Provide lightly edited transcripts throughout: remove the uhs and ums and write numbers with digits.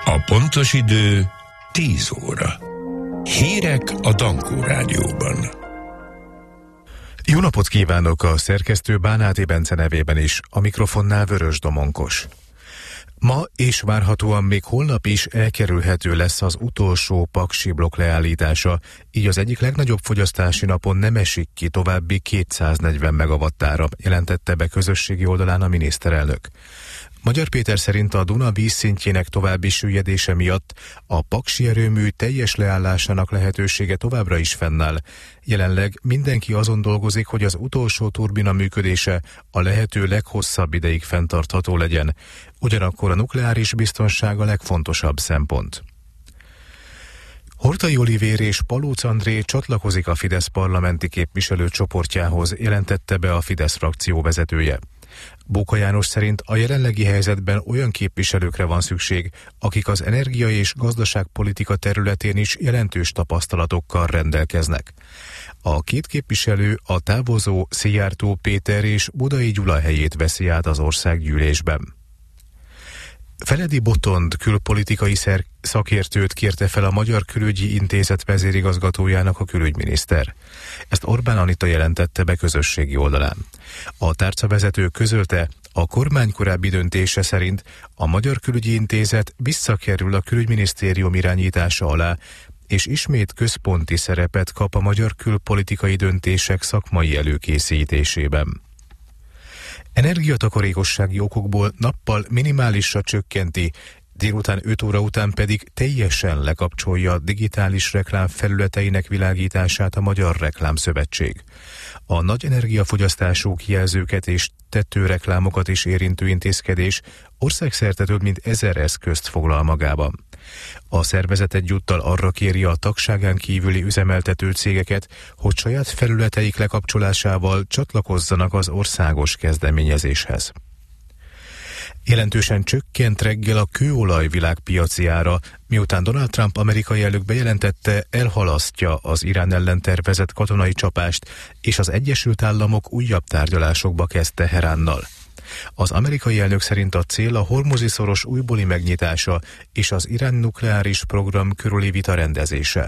A pontos idő 10 óra. Hírek a Dankó Rádióban. Jó napot kívánok, a szerkesztő Bánáti Bence nevében is, a mikrofonnál Vörös Domonkos. Ma és várhatóan még holnap is elkerülhető lesz az utolsó paksi blokk leállítása, így az egyik legnagyobb fogyasztási napon nem esik ki további 240 megawattára, jelentette be közösségi oldalán a miniszterelnök. Magyar Péter szerint a Duna vízszintjének további süllyedése miatt a paksi erőmű teljes leállásának lehetősége továbbra is fennáll. Jelenleg mindenki azon dolgozik, hogy az utolsó turbina működése a lehető leghosszabb ideig fenntartható legyen. Ugyanakkor a nukleáris biztonság a legfontosabb szempont. Horthy Olivér és Palóc André csatlakozik a Fidesz parlamenti képviselőcsoportjához, jelentette be a Fidesz frakció vezetője. Bóka János szerint a jelenlegi helyzetben olyan képviselőkre van szükség, akik az energia- és gazdaságpolitika területén is jelentős tapasztalatokkal rendelkeznek. A két képviselő a távozó Szijjártó Péter és Budai Gyula helyét veszi át az országgyűlésben. Feledi Botond külpolitikai szakértőt kérte fel a Magyar Külügyi Intézet vezérigazgatójának a külügyminiszter. Ezt Orbán Anita jelentette be közösségi oldalán. A tárcavezető közölte, a kormány korábbi döntése szerint a Magyar Külügyi Intézet visszakerül a külügyminisztérium irányítása alá, és ismét központi szerepet kap a magyar külpolitikai döntések szakmai előkészítésében. Energiatakarékossági okokból nappal minimálisra csökkenti, délután 5 óra után pedig teljesen lekapcsolja a digitális reklám felületeinek világítását a Magyar Reklámszövetség. A nagy energiafogyasztású kijelzőket és tetőreklámokat is érintő intézkedés országszerte több mint 1000 eszközt foglal magában. A szervezet egyúttal arra kéri a tagságán kívüli üzemeltető cégeket, hogy saját felületeik lekapcsolásával csatlakozzanak az országos kezdeményezéshez. Jelentősen csökkent reggel a kőolaj világpiaci ára, miután Donald Trump amerikai elnök bejelentette, elhalasztja az Irán ellen tervezett katonai csapást, és az Egyesült Államok újabb tárgyalásokba kezd Teheránnal. Az amerikai elnök szerint a cél a Hormuzi-szoros újbóli megnyitása és az Irán nukleáris program körüli vita rendezése.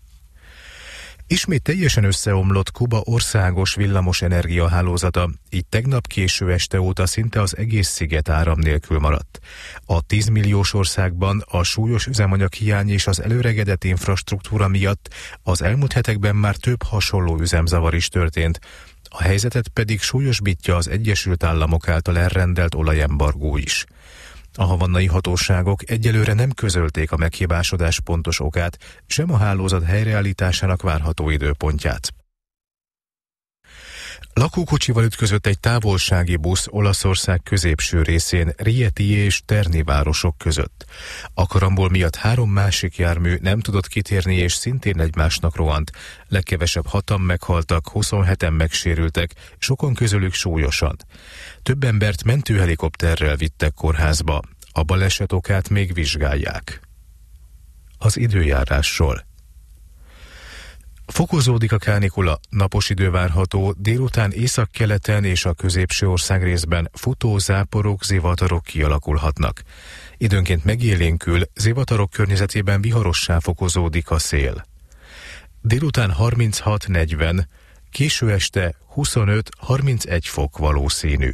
Ismét teljesen összeomlott Kuba országos villamos energiahálózata, így tegnap késő este óta szinte az egész sziget áram nélkül maradt. A 10 milliós országban a súlyos üzemanyaghiány és az előregedett infrastruktúra miatt az elmúlt hetekben már több hasonló üzemzavar is történt, a helyzetet pedig súlyosbítja az Egyesült Államok által elrendelt olajembargó is. A havannai hatóságok egyelőre nem közölték a meghibásodás pontos okát, sem a hálózat helyreállításának várható időpontját. Lakókocsival ütközött egy távolsági busz Olaszország középső részén, Rieti és Terni városok között. A karambol miatt 3 másik jármű nem tudott kitérni és szintén egymásnak rohant. Legkevesebb 6-an meghaltak, 27-en megsérültek, sokan közülük súlyosan. Több embert mentőhelikopterrel vittek kórházba. A baleset okát még vizsgálják. Az időjárásról. Fokozódik a kánikula, napos idő várható, délután északkeleten és a középső országrészben futó záporok, zivatarok kialakulhatnak. Időnként megélénkül, zivatarok környezetében viharossá fokozódik a szél. Délután 36-40, késő este 25-31 fok valószínű.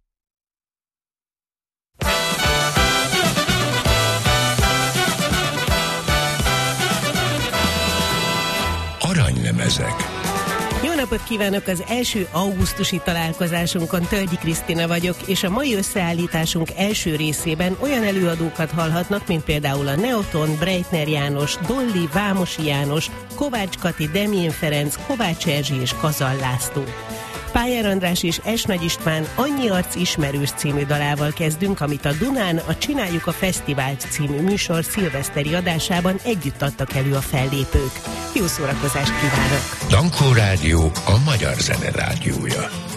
Aranylemezek. Jó napot kívánok! Az első augusztusi találkozásunkon Tölgyi Krisztina vagyok, és a mai összeállításunk első részében olyan előadókat hallhatnak, mint például a Neoton, Breitner János, Dolly, Vámosi János, Kovács Kati, Demjén Ferenc, Kovács Erzsi és Kazall László. Pályár András és S. Nagy István Annyi arc ismerős című dalával kezdünk, amit a Dunán a Csináljuk a Fesztivált című műsor szilveszteri adásában együtt adtak elő a fellépők. Jó szórakozást kívánok! Dankó Rádió a magyar zene rádiója.